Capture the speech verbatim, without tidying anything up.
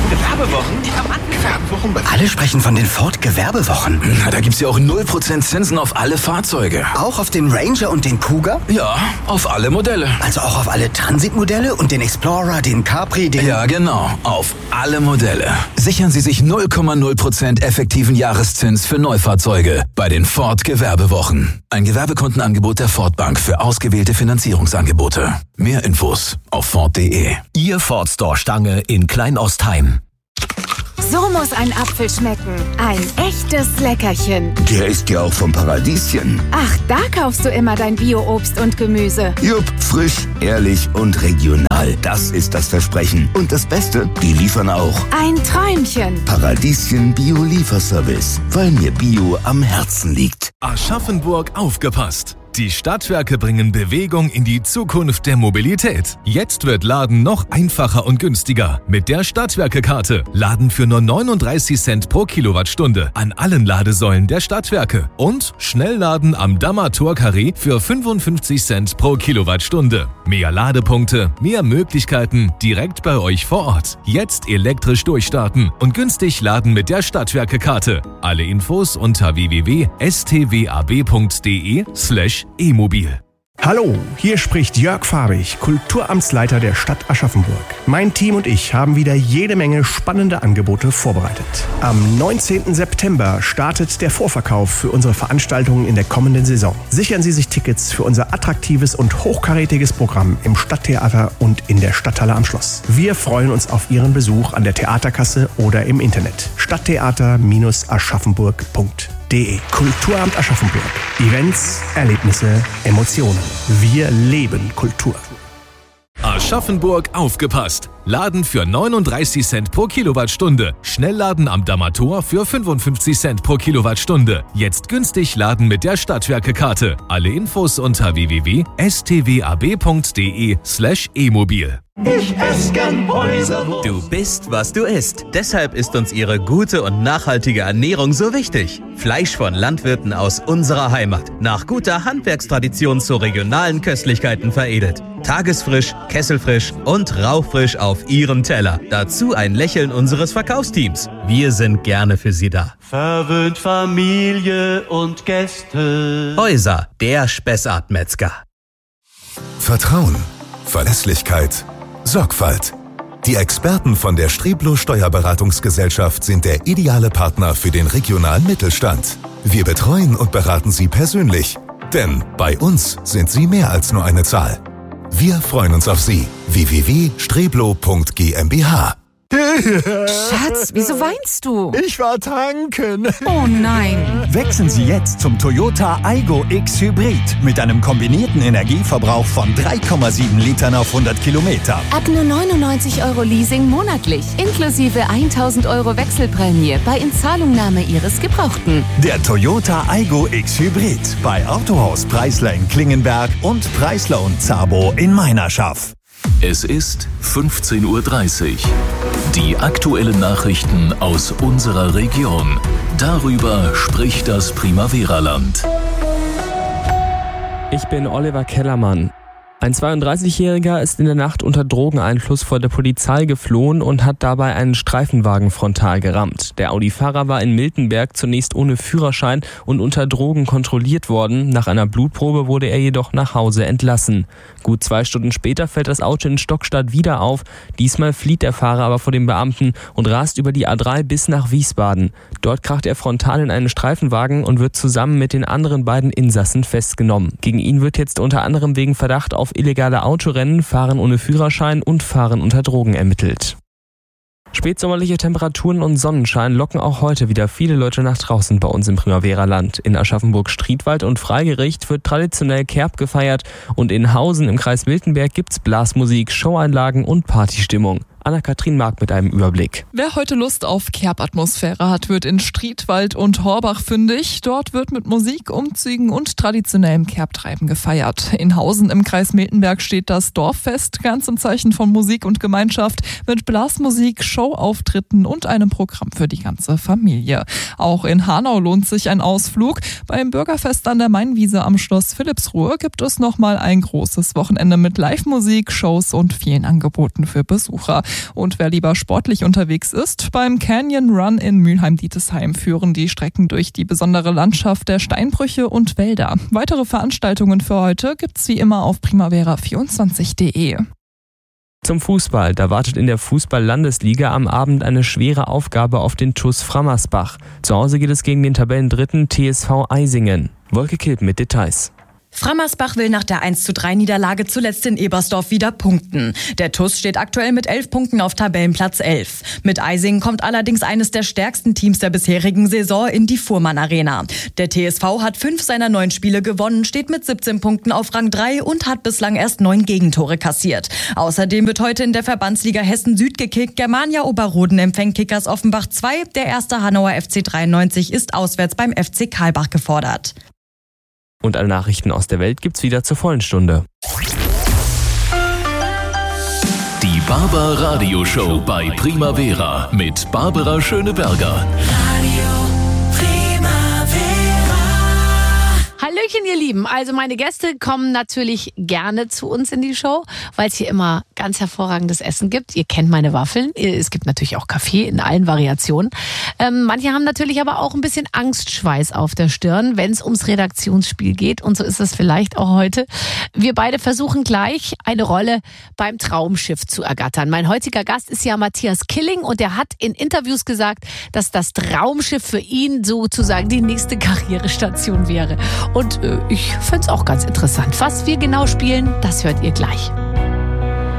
Gewerbewochen? Die haben angefangen. Gewerbewochen? Alle sprechen von den Ford Gewerbewochen. Na, da gibt's ja auch null Prozent Zinsen auf alle Fahrzeuge. Auch auf den Ranger und den Kuga? Ja, auf alle Modelle. Also auch auf alle Transit-Modelle und den Explorer, den Capri, den... Ja, genau. Auf alle Modelle. Sichern Sie sich null Komma null Prozent effektiven Jahreszins für Neufahrzeuge bei den Ford Gewerbewochen. Ein Gewerbekundenangebot der Ford Bank für ausgewählte Finanzierungsangebote. Mehr Infos auf Ford punkt de. Ihr Ford Store Stange in Kleinostheim. So muss ein Apfel schmecken. Ein echtes Leckerchen. Der ist ja auch vom Paradieschen. Ach, da kaufst du immer dein Bio-Obst und Gemüse. Jupp, frisch, ehrlich und regional. Das ist das Versprechen. Und das Beste, die liefern auch. Ein Träumchen. Paradieschen Bio-Lieferservice. Weil mir Bio am Herzen liegt. Aschaffenburg aufgepasst. Die Stadtwerke bringen Bewegung in die Zukunft der Mobilität. Jetzt wird Laden noch einfacher und günstiger. Mit der Stadtwerke-Karte. Laden für nur neununddreißig Cent pro Kilowattstunde an allen Ladesäulen der Stadtwerke. Und Schnellladen am Dammer Tor-Carré für fünfundfünfzig Cent pro Kilowattstunde. Mehr Ladepunkte, mehr Möglichkeiten direkt bei euch vor Ort. Jetzt elektrisch durchstarten und günstig laden mit der Stadtwerke-Karte. Alle Infos unter w w w punkt s t w a b punkt d e slash e-mobil. Hallo, hier spricht Jörg Fahrig, Kulturamtsleiter der Stadt Aschaffenburg. Mein Team und ich haben wieder jede Menge spannende Angebote vorbereitet. Am neunzehnten September startet der Vorverkauf für unsere Veranstaltungen in der kommenden Saison. Sichern Sie sich Tickets für unser attraktives und hochkarätiges Programm im Stadttheater und in der Stadthalle am Schloss. Wir freuen uns auf Ihren Besuch an der Theaterkasse oder im Internet. stadttheater Bindestrich aschaffenburg punkt de. Kulturamt Aschaffenburg. Events, Erlebnisse, Emotionen. Wir leben Kultur. Aschaffenburg aufgepasst. Laden für neununddreißig Cent pro Kilowattstunde. Schnellladen am Dammer Tor für fünfundfünfzig Cent pro Kilowattstunde. Jetzt günstig laden mit der Stadtwerke-Karte. Alle Infos unter w w w punkt s t w a b punkt d e slash e-mobil. Ich esse gern Häuserwurst. Du bist, was du isst. Deshalb ist uns ihre gute und nachhaltige Ernährung so wichtig. Fleisch von Landwirten aus unserer Heimat. Nach guter Handwerkstradition zu regionalen Köstlichkeiten veredelt. Tagesfrisch, kesselfrisch und rauchfrisch auf ihrem Teller. Dazu ein Lächeln unseres Verkaufsteams. Wir sind gerne für Sie da. Verwöhnt Familie und Gäste. Häuser, der Spessart-Metzger. Vertrauen, Verlässlichkeit, Sorgfalt. Die Experten von der Streblo Steuerberatungsgesellschaft sind der ideale Partner für den regionalen Mittelstand. Wir betreuen und beraten Sie persönlich, denn bei uns sind Sie mehr als nur eine Zahl. Wir freuen uns auf Sie. w w w punkt streblo punkt g m b h. Schatz, wieso weinst du? Ich war tanken. Oh nein. Wechseln Sie jetzt zum Toyota Aygo X Hybrid mit einem kombinierten Energieverbrauch von drei Komma sieben Litern auf hundert Kilometer. Ab nur neunundneunzig Euro Leasing monatlich, inklusive tausend Euro Wechselprämie bei Inzahlungnahme Ihres Gebrauchten. Der Toyota Aygo X Hybrid bei Autohaus Preisler in Klingenberg und Preisler und Zabo in Meinerschaft. Es ist fünfzehn Uhr dreißig. Die aktuellen Nachrichten aus unserer Region. Darüber spricht das Primavera-Land. Ich bin Oliver Kellermann. Ein zweiunddreißigjähriger ist in der Nacht unter Drogeneinfluss vor der Polizei geflohen und hat dabei einen Streifenwagen frontal gerammt. Der Audi-Fahrer war in Miltenberg zunächst ohne Führerschein und unter Drogen kontrolliert worden. Nach einer Blutprobe wurde er jedoch nach Hause entlassen. Gut zwei Stunden später fällt das Auto in Stockstadt wieder auf. Diesmal flieht der Fahrer aber vor den Beamten und rast über die A drei bis nach Wiesbaden. Dort kracht er frontal in einen Streifenwagen und wird zusammen mit den anderen beiden Insassen festgenommen. Gegen ihn wird jetzt unter anderem wegen Verdacht auf illegale Autorennen, Fahren ohne Führerschein und Fahren unter Drogen ermittelt. Spätsommerliche Temperaturen und Sonnenschein locken auch heute wieder viele Leute nach draußen bei uns im Primavera-Land. In Aschaffenburg-Striedwald und Freigericht wird traditionell Kerb gefeiert und in Hausen im Kreis Miltenberg gibt's Blasmusik, Showeinlagen und Partystimmung. Anna-Kathrin Mark mit einem Überblick. Wer heute Lust auf Kerbatmosphäre hat, wird in Striedwald und Horbach fündig. Dort wird mit Musik, Umzügen und traditionellem Kerbtreiben gefeiert. In Hausen im Kreis Miltenberg steht das Dorffest, ganz im Zeichen von Musik und Gemeinschaft, mit Blasmusik, Showauftritten und einem Programm für die ganze Familie. Auch in Hanau lohnt sich ein Ausflug. Beim Bürgerfest an der Mainwiese am Schloss Philippsruhe gibt es nochmal ein großes Wochenende mit Live-Musik, Shows und vielen Angeboten für Besucher. Und wer lieber sportlich unterwegs ist, beim Canyon Run in Mülheim-Dietesheim führen die Strecken durch die besondere Landschaft der Steinbrüche und Wälder. Weitere Veranstaltungen für heute gibt's wie immer auf primavera vierundzwanzig punkt de. Zum Fußball. Da wartet in der Fußball-Landesliga am Abend eine schwere Aufgabe auf den T U S Frammersbach. Zu Hause geht es gegen den Tabellendritten T S V Eisingen. Wolke Kilp mit Details. Frammersbach will nach der eins zu drei Niederlage zuletzt in Ebersdorf wieder punkten. Der T U S steht aktuell mit elf Punkten auf Tabellenplatz elf. Mit Eisingen kommt allerdings eines der stärksten Teams der bisherigen Saison in die Fuhrmann Arena. Der T S V hat fünf seiner neun Spiele gewonnen, steht mit siebzehn Punkten auf Rang drei und hat bislang erst neun Gegentore kassiert. Außerdem wird heute in der Verbandsliga Hessen Süd gekickt. Germania Oberroden empfängt Kickers Offenbach zwei. Der erste Hanauer F C dreiundneunzig ist auswärts beim F C Karlbach gefordert. Und alle Nachrichten aus der Welt gibt's wieder zur vollen Stunde. Die Barber Radio Show bei Primavera mit Barbara Schöneberger. Hallöchen, ihr Lieben. Also meine Gäste kommen natürlich gerne zu uns in die Show, weil es hier immer ganz hervorragendes Essen gibt. Ihr kennt meine Waffeln. Es gibt natürlich auch Kaffee in allen Variationen. Ähm, manche haben natürlich aber auch ein bisschen Angstschweiß auf der Stirn, wenn es ums Redaktionsspiel geht. Und so ist es vielleicht auch heute. Wir beide versuchen gleich eine Rolle beim Traumschiff zu ergattern. Mein heutiger Gast ist ja Matthias Killing und er hat in Interviews gesagt, dass das Traumschiff für ihn sozusagen die nächste Karrierestation wäre. Und äh, ich find's auch ganz interessant. Was wir genau spielen, das hört ihr gleich.